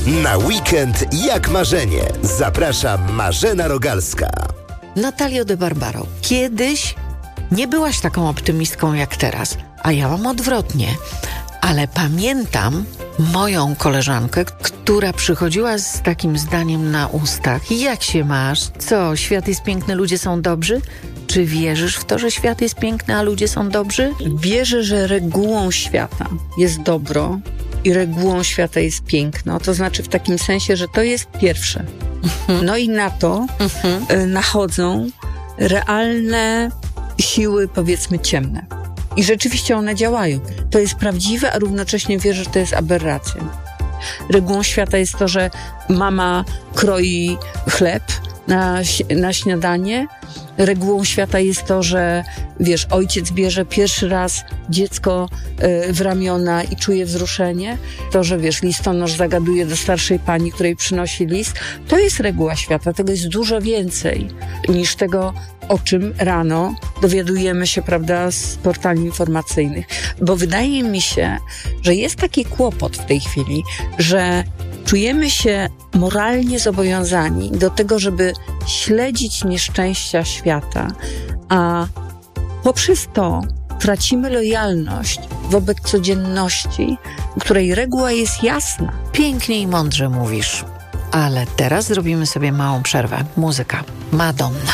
Na weekend jak marzenie. Zaprasza Marzena Rogalska. Natalio de Barbaro, kiedyś nie byłaś taką optymistką jak teraz, a ja mam odwrotnie. Ale pamiętam moją koleżankę, która przychodziła z takim zdaniem na ustach. Jak się masz? Co, świat jest piękny, ludzie są dobrzy? Czy wierzysz w to, że świat jest piękny, a ludzie są dobrzy? Wierzę, że regułą świata jest dobro i regułą świata jest piękno. To znaczy w takim sensie, że to jest pierwsze. No i na to nachodzą realne siły, powiedzmy, ciemne. I rzeczywiście one działają. To jest prawdziwe, a równocześnie wierzę, że to jest aberracja. Regułą świata jest to, że mama kroi chleb na śniadanie. Regułą świata jest to, że ojciec bierze pierwszy raz dziecko w ramiona i czuje wzruszenie. To, że listonosz zagaduje do starszej pani, której przynosi list. To jest reguła świata. Tego jest dużo więcej niż tego, o czym rano dowiadujemy się, prawda, z portali informacyjnych. Bo wydaje mi się, że jest taki kłopot w tej chwili, że czujemy się moralnie zobowiązani do tego, żeby śledzić nieszczęścia świata, a poprzez to tracimy lojalność wobec codzienności, której reguła jest jasna. Pięknie i mądrze mówisz. Ale teraz zrobimy sobie małą przerwę. Muzyka. Madonna.